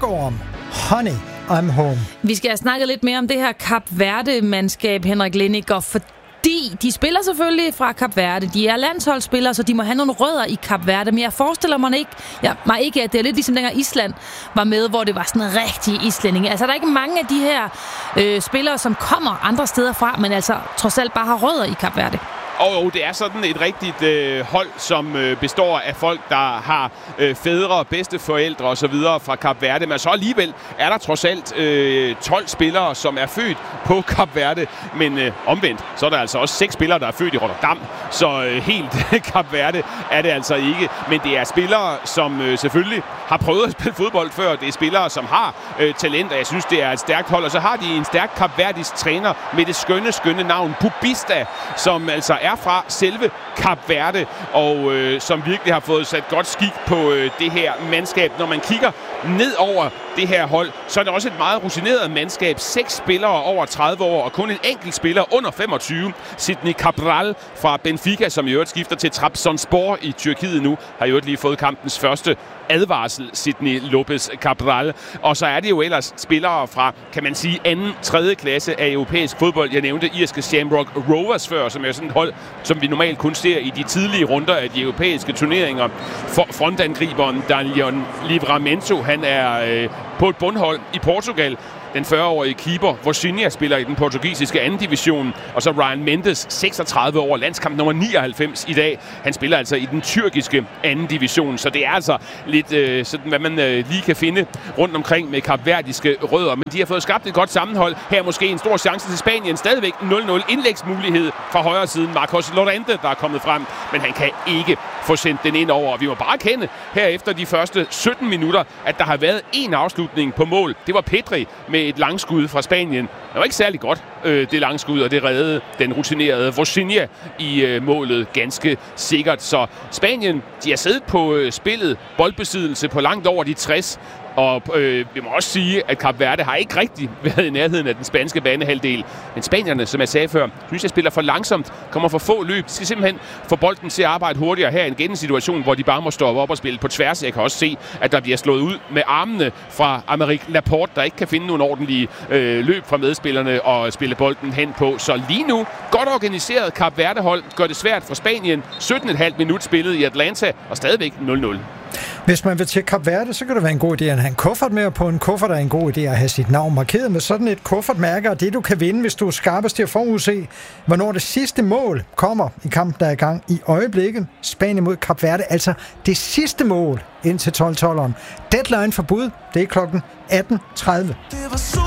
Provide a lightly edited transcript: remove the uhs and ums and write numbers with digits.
står om Honey, I'm Home. Vi skal have snakket lidt mere om det her Kap Verde-mandskab, Henrik Lindiger, fordi de spiller selvfølgelig fra Kap Verde. De er landsholdsspillere, så de må have nogle rødder i Kap Verde. Men jeg forestiller mig ikke, at det er lidt ligesom dengang Island var med, hvor det var sådan rigtige islændinge. Altså, der er ikke mange af de her spillere, som kommer andre steder fra, men altså trods alt bare har rødder i Kap Verde. Og det er sådan et rigtigt hold, som består af folk, der har fædre, bedsteforældre og så videre fra Kap Verde. Men så alligevel er der trods alt 12 spillere, som er født på Kap Verde. Men omvendt, så er der altså også 6 spillere, der er født i Rotterdam. Så helt Kap Verde er det altså ikke. Men det er spillere, som selvfølgelig har prøvet at spille fodbold før. Det er spillere, som har talent, og jeg synes, det er et stærkt hold. Og så har de en stærk Kap Verdisk træner med det skønne navn Bubista, som altså er fra selve Kap Verde, og som virkelig har fået sat godt skik på det her mandskab. Når man kigger ned over det her hold, så er det også et meget rutineret mandskab. 6 spillere over 30 år, og kun en enkelt spiller under 25. Sidney Cabral fra Benfica, som i øvrigt skifter til Trabzonspor i Tyrkiet nu, har i øvrigt lige fået kampens første advarsel, Sidney Lopez Cabral. Og så er det jo ellers spillere fra, kan man sige, 2. 3. klasse af europæisk fodbold. Jeg nævnte irske Shamrock Rovers før, som er sådan et hold, som vi normalt kun ser i de tidlige runder af de europæiske turneringer. Frontangriberen Daniel Livramento, han er på et bundhold i Portugal. Den 40-årige keeper Vozinha spiller i den portugisiske 2. division, og så Ryan Mendes, 36 år, landskamp nummer 99 i dag. Han spiller altså i den tyrkiske 2. division, så det er altså lidt sådan, hvad man lige kan finde rundt omkring med kapverdiske rødder. Men de har fået skabt et godt sammenhold. Her måske en stor chance til Spanien. Stadigvæk 0-0 indlægsmulighed fra højre siden. Marcos Llorente, der er kommet frem, men han kan ikke få sendt den ind over. Vi må bare kende her efter de første 17 minutter, at der har været en afslutning på mål. Det var Pedri med et langskud fra Spanien. Det var ikke særlig godt, det langskud, og det reddede den rutinerede Vozinha i målet ganske sikkert. Så Spanien, de har siddet på spillet, boldbesiddelse på langt over de 60, og vi må også sige, at Kap Verde har ikke rigtig været i nærheden af den spanske banehalvdel. Men spanierne, som jeg sagde før, synes jeg spiller for langsomt, kommer for få løb. De skal simpelthen få bolden til at arbejde hurtigere. Her igen en situation, hvor de bare må stoppe op og spille på tværs. Jeg kan også se, at der bliver slået ud med armene fra Aymeric Laporte, der ikke kan finde nogle ordentlige løb fra medspillerne og spille bolden hen på. Så lige nu, godt organiseret Kap Verde-hold gør det svært for Spanien. 17,5 minut spillet i Atlanta, og stadigvæk 0-0. Hvis man vil til Kap Verde, så kan det være en god idé at have en kuffert med, og på en kuffert er en god idé at have sit navn markeret med sådan et kuffertmærke, og det du kan vinde, hvis du er skarpest til at forudse, hvornår det sidste mål kommer i kampen, der er i gang i øjeblikket. Spanien mod Kap Verde, altså det sidste mål ind til 12-12'eren. Deadline for bud, det er klokken 18:30.